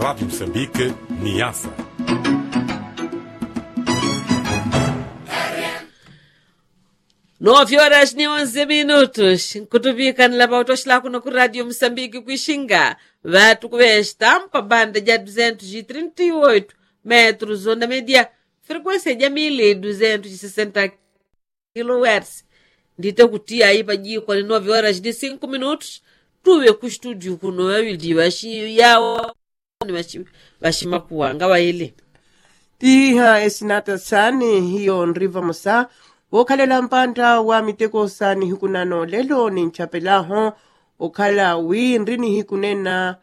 Rádio Moçambique, Niassa. Nove horas ni 11 minutos. Kutubika nilaba utoshila kuno ku Radio Moçambique kuishinga. Vatu kuvestampa banda ja 238 metros onda media. Frequência ja 1260 kHz. Ndite kutia aí pajiko ni 9 horas de 5 minutos. Tuwe ku studio kuno wawili washi yao ni washima kuanga waile. Tiha esinata sani hiyo nriva musa. Wokhalela mpanda wa miteko sani hikunano lelo ni nchapelaho. Okhala nrini hikunena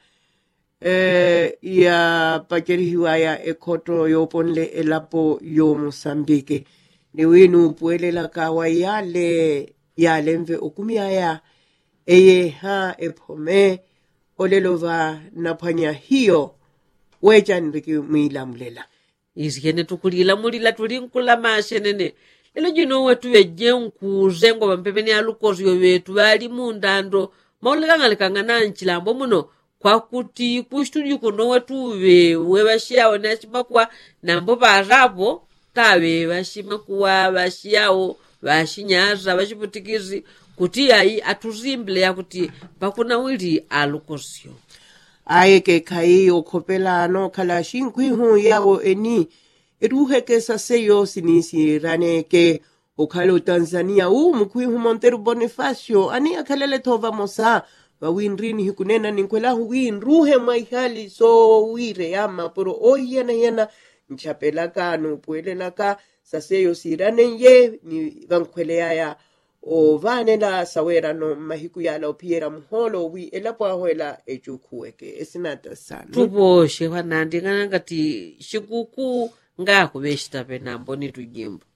ya pacherihiwa ya ekoto yoponle elapo yo Mosambike. Ni winu puelela kawa yale mve okumiaya eye ha epome olelova napanya hiyo weja nriki mwilamlela. Izikene tukulila mulila tulinkula mashenene. Ilo jino wetu weje nkuzengo bampepeni alukozi wetu bali mundando maulikanga na nchilambo muno kwa kuti ku studio kuno wetu we bashiao na chimakwa nambo barabo kawe bashima kuwa bashiao bashinyaza bashiputikizi kuti ai atuzimble yakuti bakuna wili alukozio ayeke kai okhopela no khala shinkwihu yawo eni eruhekesa seyo sinisi raneke okhalo Tanzania mukwihu Monteiro Bonifacio ani akhalele thova mosa wawinrini hikunena ninkwela huwinruhe maihali so wire yama pero oyena nchapela kanu puelela ka saseyo sirane ye ni vankwele ya o vanela sawera no mahiku yala opiera muholo wi elapo ahoela ejukuweke esinata sana tuboshe wanandi ngati shikuku ngako beshita penambo ni tujimbo.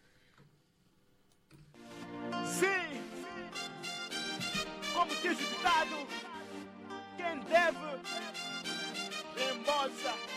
Sim, como diz o ditado, quem deve reembolsa.